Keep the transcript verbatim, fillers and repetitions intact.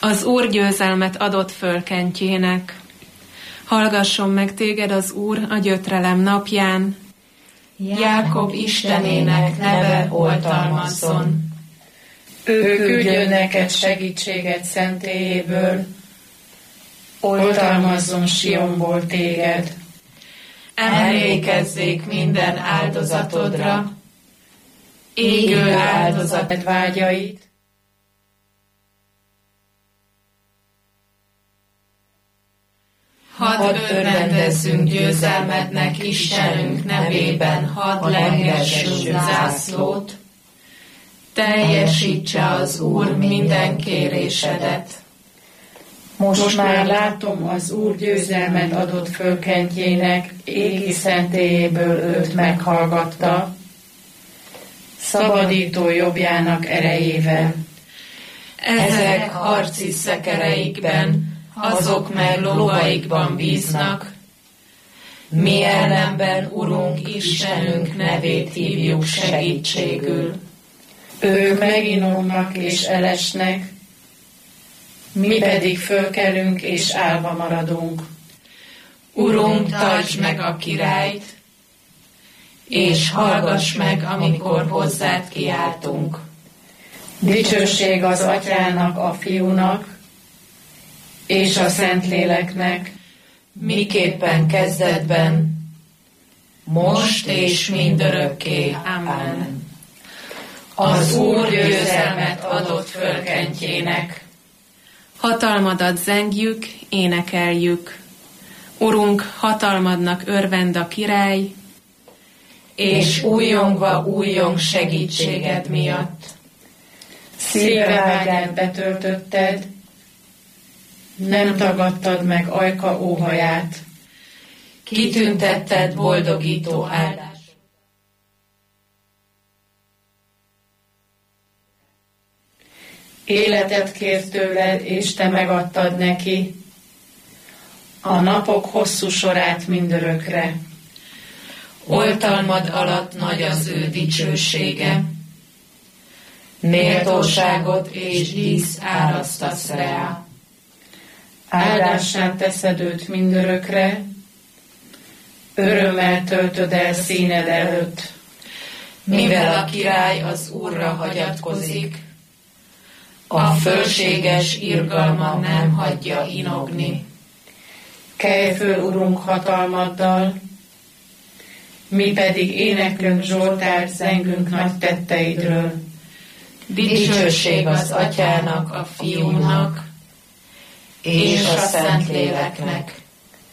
Az Úr győzelmet adott fölkentjének. Hallgasson meg téged az Úr a gyötrelem napján. Jákob Istenének neve oltalmazzon. Ő küldjön neked segítséget szentélyéből, oltalmazzon Sionból téged. Emlékezzék minden áldozatodra, égő áldozat vágyait, hadd örvendezzünk győzelmednek Istenünk nevében, hadd lengessünk zászlót, teljesítse az Úr minden kérésedet. Most, Most már látom, az Úr győzelmet adott fölkentjének, égi szentélyéből őt meghallgatta, szabadító jobbjának erejével. Ezek harci szekereikben, azok meg lovaikban bíznak. Mi ellenben, Urunk, Istenünk nevét hívjuk segítségül. Ők meginomnak és elesnek, mi pedig fölkelünk és állva maradunk. Urunk, tartsd meg a királyt, és hallgass meg, amikor hozzád kiáltunk. Dicsőség az Atyának, a Fiúnak, és a Szentléleknek, miképpen kezdetben, most és mindörökké. Amen. Az Úr győzelmet adott fölkentjének. Hatalmadat zengjük, énekeljük. Urunk, hatalmadnak örvend a király, és újongva újjong segítséged miatt. Szívevágyát betöltötted, nem tagadtad meg ajka óhaját. Kitüntetted boldogító áldás. Életet kért tőled, és te megadtad neki a napok hosszú sorát mindörökre. Oltalmad alatt nagy az ő dicsősége. Méltóságot és dísz árasztasz rá. Áldássá teszed őt mindörökre, örömmel töltöd el színed előtt. Mivel a király az Úrra hagyatkozik, a fölséges irgalma nem hagyja inogni. Kelj föl, Urunk, hatalmaddal, mi pedig éneklünk Zsoltárt, zengünk nagy tetteidről. Dicsőség az Atyának, a Fiúnak, és a Szentléleknek.